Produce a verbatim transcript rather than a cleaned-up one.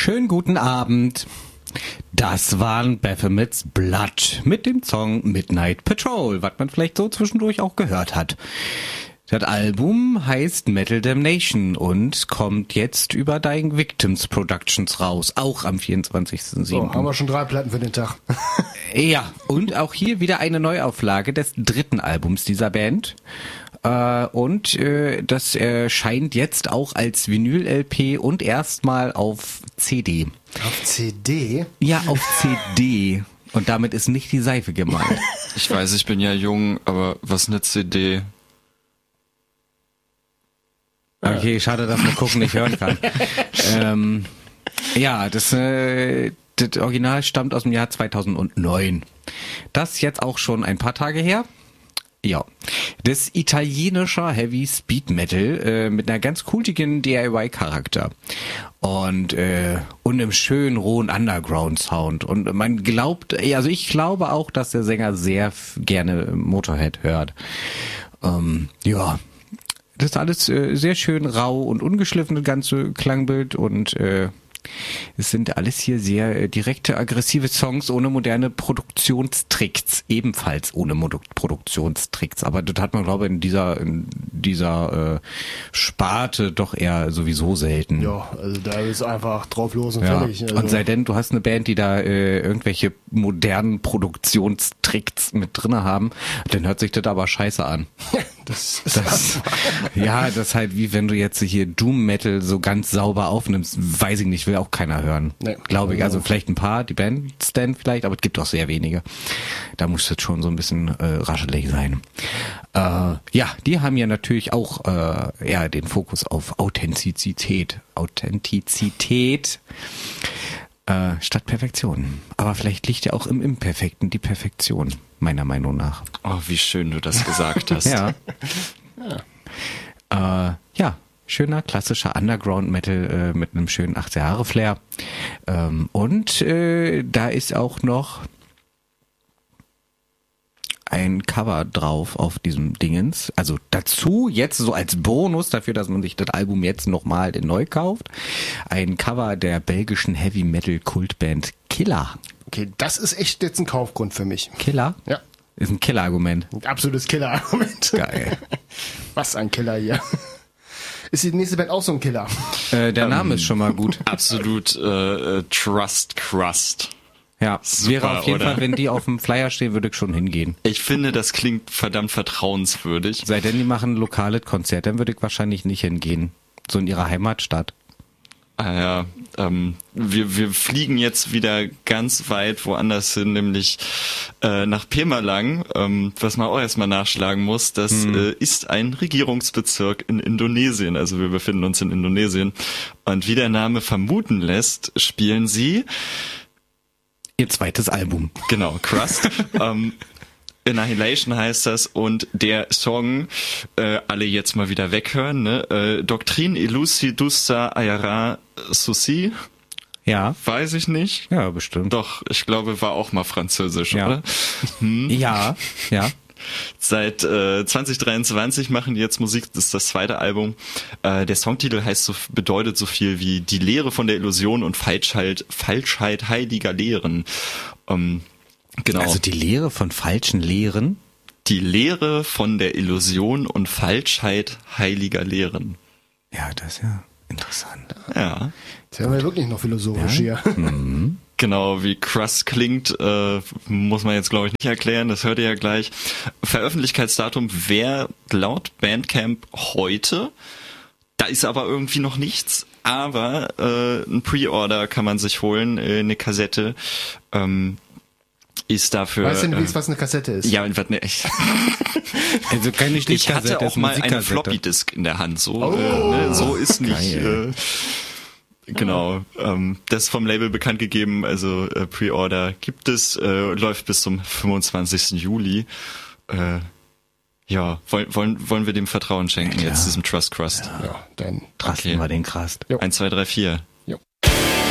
Schönen guten Abend. Das waren Baphomets Blood mit dem Song Midnight Patrol, was man vielleicht so zwischendurch auch gehört hat. Das Album heißt Metal Damnation und kommt jetzt über Dying Victims Productions raus, auch am vierundzwanzigsten siebten So, haben wir schon drei Platten für den Tag. Ja, und auch hier wieder eine Neuauflage des dritten Albums dieser Band. Äh, und äh, das erscheint jetzt auch als Vinyl-L P und erstmal auf C D. Auf C D? Ja, auf C D. Und damit ist nicht die Seife gemeint. Ich weiß, ich bin ja jung, aber was ist eine C D? Okay, schade, dass man gucken nicht hören kann. ähm, ja, das, äh, das Original stammt aus dem Jahr zweitausendneun. Das jetzt auch schon ein paar Tage her. Ja, das italienischer Heavy Speed Metal äh, mit einer ganz kultigen D I Y-Charakter und äh, und einem schönen rohen Underground-Sound. Und man glaubt, also ich glaube auch, dass der Sänger sehr f- gerne Motorhead hört. Ähm, ja. Das ist alles äh, sehr schön rau und ungeschliffen, das ganze Klangbild, und äh, es sind alles hier sehr äh, direkte, aggressive Songs ohne moderne Produktionstricks, ebenfalls ohne Modu- Produktionstricks, aber das hat man, glaube ich, in dieser in dieser äh, Sparte doch eher sowieso selten. Ja, also da ist einfach drauf los und Ja. fertig. Also. Und sei denn, du hast eine Band, die da äh, irgendwelche modernen Produktionstricks mit drinne haben, dann hört sich das aber scheiße an. das ist Das, ja, das ist halt wie wenn du jetzt hier Doom Metal so ganz sauber aufnimmst, weiß ich nicht, will auch keiner hören. Nee. Glaube ich. Also vielleicht ein paar, die Bands dann vielleicht, aber es gibt auch sehr wenige. Da muss das schon so ein bisschen äh, raschelig sein. Äh, ja, die haben ja natürlich auch äh, ja, den Fokus auf Authentizität. Authentizität äh, statt Perfektion. Aber vielleicht liegt ja auch im Imperfekten die Perfektion, meiner Meinung nach. Oh, wie schön du das gesagt hast. Ja. ja. Äh, ja, schöner, klassischer Underground-Metal äh, mit einem schönen achtziger-Jahre-Flair. Ähm, und äh, da ist auch noch ein Cover drauf auf diesem Dingens. Also dazu jetzt so als Bonus dafür, dass man sich das Album jetzt nochmal neu kauft, ein Cover der belgischen Heavy-Metal-Kultband Killer. Okay, das ist echt jetzt ein Kaufgrund für mich. Killer? Ja. Ist ein Killer-Argument. Ein absolutes Killer-Argument. Geil. Was ein Killer hier. Ist die nächste Band auch so ein Killer? Äh, der Name ist schon mal gut. Absolut äh, Trust Crust. Ja, Super, wäre auf jeden oder? Fall, wenn die auf dem Flyer stehen, würde ich schon hingehen. Ich finde, das klingt verdammt vertrauenswürdig. Sei denn, die machen ein lokales Konzert, dann würde ich wahrscheinlich nicht hingehen. So in ihrer Heimatstadt. Ah ja, ähm, wir, wir fliegen jetzt wieder ganz weit woanders hin, nämlich äh, nach Pemalang, ähm, was man auch erstmal nachschlagen muss. Das Hm. äh, ist ein Regierungsbezirk in Indonesien, also wir befinden uns in Indonesien. Und wie der Name vermuten lässt, spielen sie, Ihr zweites Album. genau, Crust, ähm, Annihilation heißt das, und der Song, äh, alle jetzt mal wieder weghören, ne? Äh, Doctrine Elucidusta Ayara Susi, Ja. weiß ich nicht. Ja, bestimmt. Doch, ich glaube, war auch mal französisch, Ja. oder? Hm. Ja, ja. Seit äh, zwanzig dreiundzwanzig machen die jetzt Musik, das ist das zweite Album. Äh, der Songtitel heißt so, bedeutet so viel wie die Lehre von der Illusion und Falschheit, Falschheit heiliger Lehren. Ähm, genau. Also die Lehre von falschen Lehren. Die Lehre von der Illusion und Falschheit heiliger Lehren. Ja, das ist ja interessant. Ja. Jetzt werden wir wirklich noch philosophisch hier. Mhm. Genau, wie Crust klingt, äh, muss man jetzt, glaube ich, nicht erklären, das hört ihr ja gleich. Veröffentlichkeitsdatum wäre laut Bandcamp heute. Da ist aber irgendwie noch nichts, aber äh, ein Pre-Order kann man sich holen, äh, eine Kassette ähm, ist dafür... Weißt du, äh, wie was eine Kassette ist? ja, was ne, ich, Also keine ich Stichkassette, hatte auch ist mal eine Musikkassette. Floppy-Disk in der Hand, so, Oh. äh, ne, so ist nicht... Geil. Äh, Genau, ähm, das ist vom Label bekannt gegeben, also äh, Pre-Order gibt es, äh, läuft bis zum fünfundzwanzigsten Juli. Äh, ja, wollen, wollen, wollen wir dem Vertrauen schenken, Ja, jetzt diesem Trust Crust? Ja, dann. Trasten Okay. wir den Krast. Jo. Eins, zwei, drei, vier.